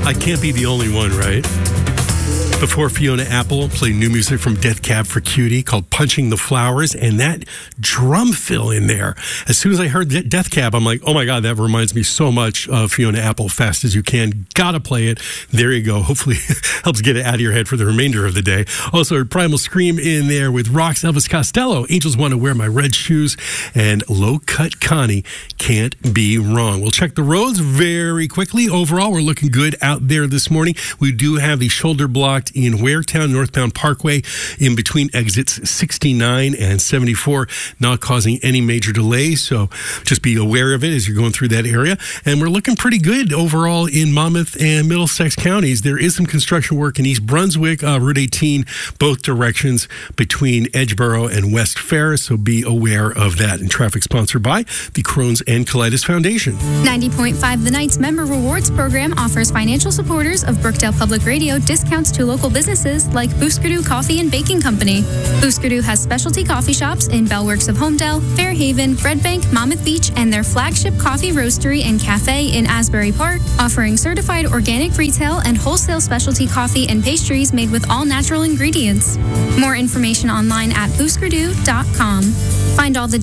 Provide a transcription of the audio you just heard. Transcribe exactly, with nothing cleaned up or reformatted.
I can't be the only one, right? Before Fiona Apple played new music from Death Cab for Cutie called Punching the Flowers, and that drum fill in there. As soon as I heard Death Cab, I'm like, oh my God, that reminds me so much of Fiona Apple, Fast As You Can. Gotta play it. There you go. Hopefully helps get it out of your head for the remainder of the day. Also, Primal Scream in there with Rock's Elvis Costello. Angels Want to Wear My Red Shoes, and Low Cut Connie, Can't Be Wrong. We'll check the roads very quickly. Overall, we're looking good out there this morning. We do have the shoulder blocked in Waretown, northbound Parkway, in between exits sixty-nine and seventy-four, not causing any major delays. So just be aware of it as you're going through that area. And we're looking pretty good overall in Monmouth and Middlesex counties. There is some construction work in East Brunswick, uh, Route eighteen, both directions between Edgeboro and West Ferris. So be aware of that. And traffic sponsored by the Crohn's and Colitis Foundation. ninety point five The Night's Member Rewards Program offers financial supporters of Brookdale Public Radio discounts to local businesses like Booskadoo Coffee and Baking Company. Booskadoo has specialty coffee shops in Bellworks of Homedale, Fairhaven, Red Bank, Monmouth Beach, and their flagship coffee roastery and cafe in Asbury Park, offering certified organic retail and wholesale specialty coffee and pastries made with all natural ingredients. More information online at booskadoo dot com. Find all the